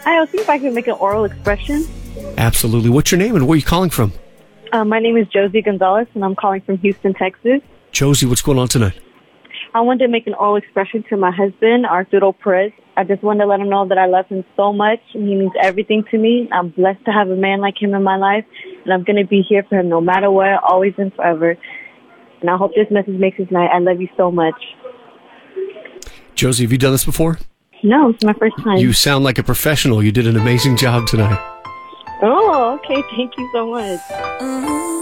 Hi, I was thinking if I could make an oral expression. Absolutely. What's your name and where are you calling from? My name is Josie Gonzalez, and I'm calling from Houston, Texas. Josie, what's going on tonight? I wanted to make an oral expression to my husband, Arturo Perez. I just wanted to let him know that I love him so much, and he means everything to me. I'm blessed to have a man like him in my life, and I'm going to be here for him no matter what, always and forever. And I hope this message makes his night. I love you so much. Josie, have you done this before? No, it's my first time. You sound like a professional. You did an amazing job tonight. Oh, okay. Thank you so much.